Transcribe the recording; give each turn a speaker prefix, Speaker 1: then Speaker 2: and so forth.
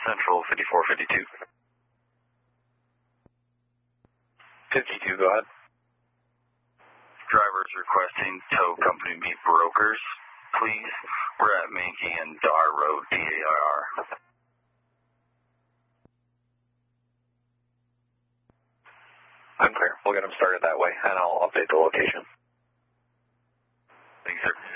Speaker 1: Central 5452.
Speaker 2: 52, go ahead.
Speaker 1: Drivers requesting tow company meet brokers, please. We're at Mankey and Dar Road, DAIR.
Speaker 2: I'm clear. We'll get them started that way, and I'll update the location.
Speaker 1: Thanks, sir.